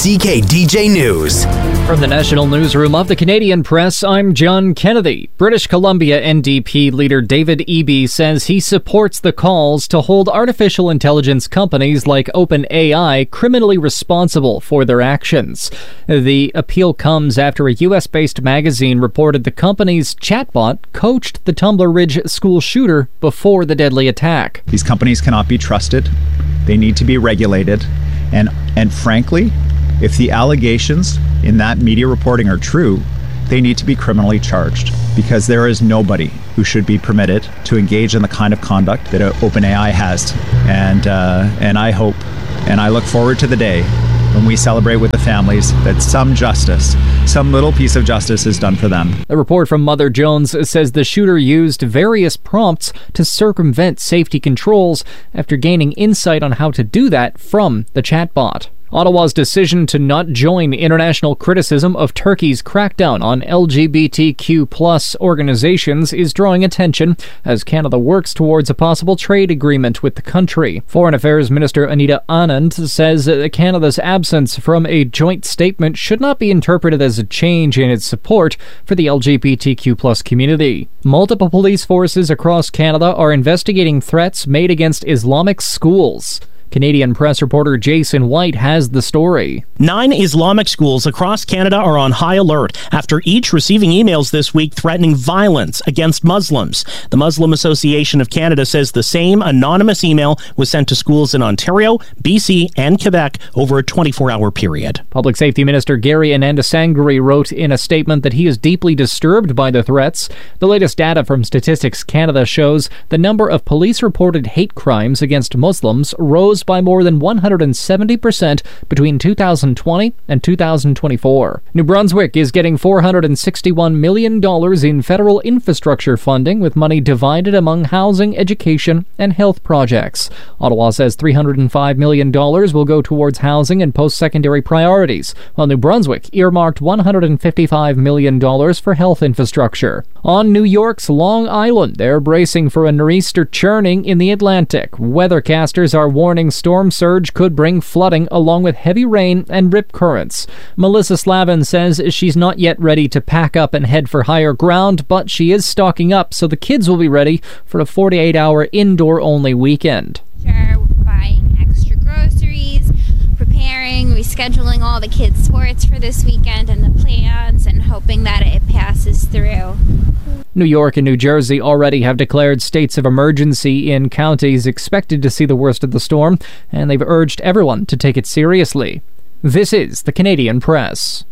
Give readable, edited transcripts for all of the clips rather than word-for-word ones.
CKDJ News. From the National Newsroom of the Canadian Press, I'm John Kennedy. British Columbia NDP leader David Eby says he supports the calls to hold artificial intelligence companies like OpenAI criminally responsible for their actions. The appeal comes after a U.S.-based magazine reported the company's chatbot coached the Tumbler Ridge school shooter before the deadly attack. These companies cannot be trusted. They need to be regulated. And frankly, if the allegations in that media reporting are true, they need to be criminally charged, because there is nobody who should be permitted to engage in the kind of conduct that OpenAI has. And I hope and I look forward to the day when we celebrate with the families that some justice, some little piece of justice is done for them. A report from Mother Jones says the shooter used various prompts to circumvent safety controls after gaining insight on how to do that from the chatbot. Ottawa's decision to not join international criticism of Turkey's crackdown on LGBTQ+ organizations is drawing attention as Canada works towards a possible trade agreement with the country. Foreign Affairs Minister Anita Anand says Canada's absence from a joint statement should not be interpreted as a change in its support for the LGBTQ+ community. Multiple police forces across Canada are investigating threats made against Islamic schools. Canadian Press reporter Jason White has the story. 9 Islamic schools across Canada are on high alert after each receiving emails this week threatening violence against Muslims. The Muslim Association of Canada says the same anonymous email was sent to schools in Ontario, BC, and Quebec over a 24-hour period. Public Safety Minister Gary Anandasangri wrote in a statement that he is deeply disturbed by the threats. The latest data from Statistics Canada shows the number of police-reported hate crimes against Muslims rose by more than 170% between 2020 and 2024. New Brunswick is getting $461 million in federal infrastructure funding, with money divided among housing, education, and health projects. Ottawa says $305 million will go towards housing and post-secondary priorities, while New Brunswick earmarked $155 million for health infrastructure. On New York's Long Island, they're bracing for a nor'easter churning in the Atlantic. Weathercasters are warning storm surge could bring flooding along with heavy rain and rip currents. Melissa Slavin says she's not yet ready to pack up and head for higher ground, but she is stocking up so the kids will be ready for a 48-hour indoor-only weekend. Buying extra groceries, preparing, rescheduling all the kids' sports for this weekend and the plans, and hoping that it passes through. New York and New Jersey already have declared states of emergency in counties expected to see the worst of the storm, and they've urged everyone to take it seriously. This is the Canadian Press.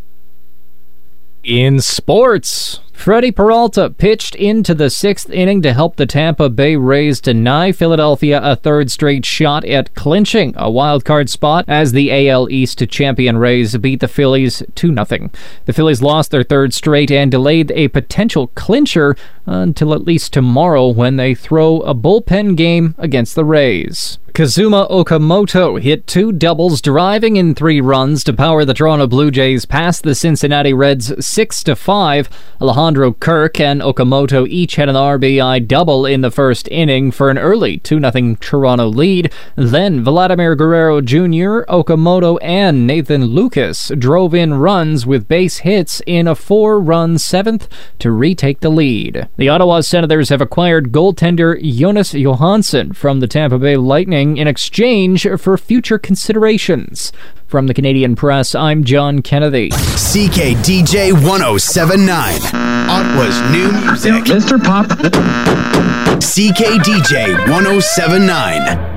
In sports, Freddie Peralta pitched into the 6th inning to help the Tampa Bay Rays deny Philadelphia a third straight shot at clinching a wild-card spot as the AL East champion Rays beat the Phillies 2-0. The Phillies lost their third straight and delayed a potential clincher until at least tomorrow when they throw a bullpen game against the Rays. Kazuma Okamoto hit 2 doubles, driving in 3 runs to power the Toronto Blue Jays past the Cincinnati Reds 6-5. Alejandro Kirk and Okamoto each had an RBI double in the first inning for an early 2-0 Toronto lead. Then Vladimir Guerrero Jr., Okamoto, and Nathan Lucas drove in runs with base hits in a 4-run 7th to retake the lead. The Ottawa Senators have acquired goaltender Jonas Johansson from the Tampa Bay Lightning in exchange for future considerations. From the Canadian Press, I'm John Kennedy. CKDJ 1079. Ottawa's new music. Mr. Pop. CKDJ 1079.